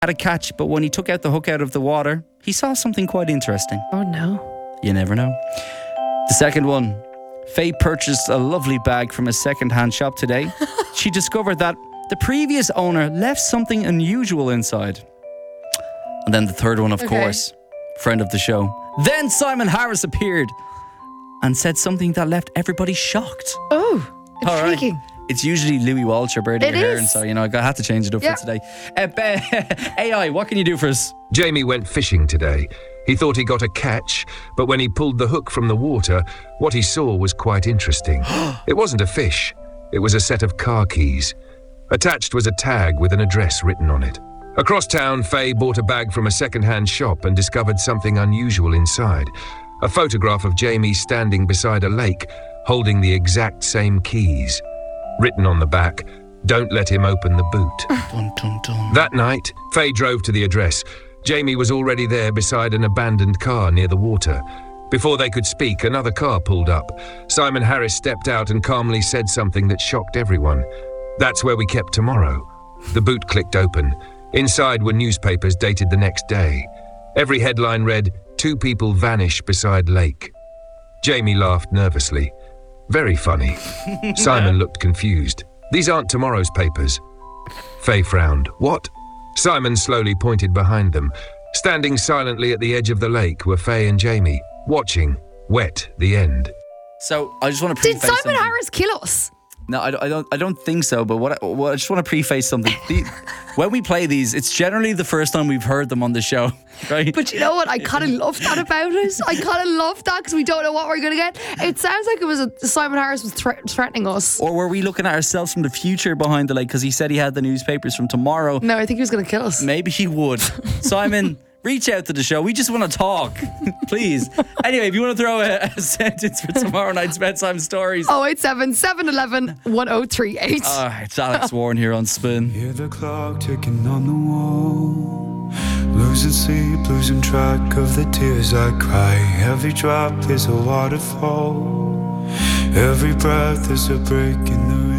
had a catch, but when he took out the hook out of the water, he saw something quite interesting. Oh no. You never know. The second one, Faye purchased a lovely bag from a second-hand shop today. She discovered that the previous owner left something unusual inside. And then the third one, of course, friend of the show. Then Simon Harris appeared and said something that left everybody shocked. Oh, intriguing. All right. It's usually Louis Walsh or Bertie Ahern, so I had to change it up for today. AI, what can you do for us? Jamie went fishing today. He thought he got a catch, but when he pulled the hook from the water, what he saw was quite interesting. It wasn't a fish. It was a set of car keys. Attached was a tag with an address written on it. Across town, Faye bought a bag from a second-hand shop and discovered something unusual inside. A photograph of Jamie standing beside a lake, holding the exact same keys. Written on the back, "Don't let him open the boot." Dun, dun, dun. That night, Faye drove to the address. Jamie was already there beside an abandoned car near the water. Before they could speak, another car pulled up. Simon Harris stepped out and calmly said something that shocked everyone. "That's where we kept tomorrow." The boot clicked open. Inside were newspapers dated the next day. Every headline read, "2 people vanish beside lake." Jamie laughed nervously. "Very funny." Simon looked confused. "These aren't tomorrow's papers." Faye frowned. "What?" Simon slowly pointed behind them. Standing silently at the edge of the lake were Faye and Jamie, watching, wet, the end. So I just want to Did preface Simon something. Harris kill us? No, I don't think so. But I just want to preface something. When we play these, it's generally the first time we've heard them on the show, right? But you know what? I kind of love that about it. I kind of love that because we don't know what we're going to get. It sounds like it was Simon Harris was threatening us. Or were we looking at ourselves from the future behind the lake? Because he said he had the newspapers from tomorrow. No, I think he was going to kill us. Maybe he would. Simon, reach out to the show. We just want to talk, please. Anyway, if you want to throw a sentence for tomorrow night's bedtime stories. 087 711 1038. It's Alex Warren here on Spin. Hear the clock ticking on the wall. Losing sleep, losing track of the tears I cry. Every drop is a waterfall. Every breath is a break in the